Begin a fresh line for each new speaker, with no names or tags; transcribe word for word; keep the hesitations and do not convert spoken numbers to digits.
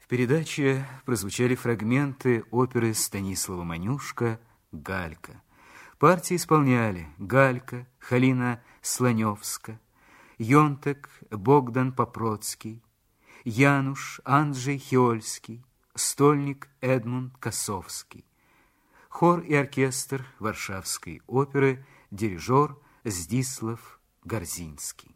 В передаче прозвучали фрагменты оперы Станислава Манюшка «Галька». Партии исполняли Галька, Халина Слоневска, Йонтек, Богдан Попроцкий, Януш, Анджей Хиольский, Стольник, Эдмунд Косовский. Хор и оркестр Варшавской оперы, дирижер Здислав Горзинский.